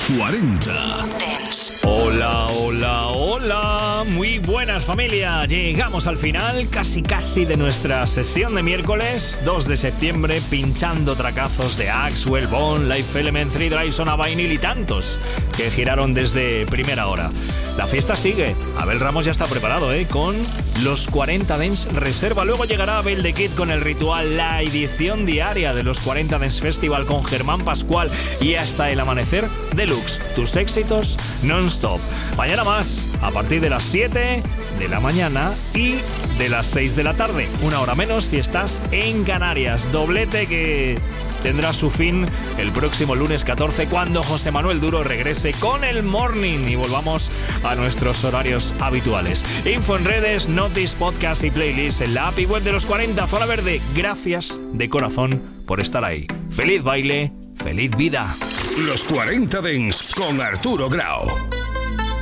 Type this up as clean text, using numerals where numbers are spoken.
40 Dance. Hola, hola, hola. Muy buenas, familia. Llegamos al final casi de nuestra sesión de miércoles 2 de septiembre, pinchando tracazos de Axwell, Bone, Life Element, Three Drives on a Vinyl y tantos que giraron desde primera hora. La fiesta sigue. Abel Ramos ya está preparado, con los 40 Dance Reserva. Luego llegará Abel de Kid con el ritual, la edición diaria de los 40 Dance Festival con Germán Pascual y hasta el amanecer deluxe. Tus éxitos non-stop. Mañana más, a partir de las 7 de la mañana y de las 6 de la tarde. Una hora menos si estás en Canarias. Doblete que tendrá su fin el próximo lunes 14 cuando José Manuel Duro regrese con el Morning y volvamos a nuestros horarios habituales. Info en redes, notis, podcast y playlist en la app y web de los 40 Zona Verde. Gracias de corazón por estar ahí. Feliz baile, feliz vida. Los 40 Dance con Arturo Grau.